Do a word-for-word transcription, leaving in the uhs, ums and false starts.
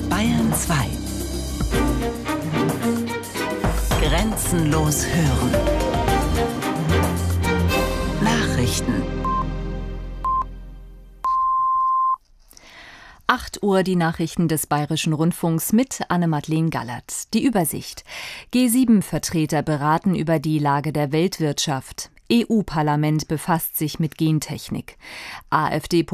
Bayern zwei. Grenzenlos hören. Nachrichten. acht Uhr die Nachrichten des Bayerischen Rundfunks mit Anne-Madeleine Gallert. Die Übersicht. G sieben Vertreter beraten über die Lage der Weltwirtschaft. E U-Parlament befasst sich mit Gentechnik. AfD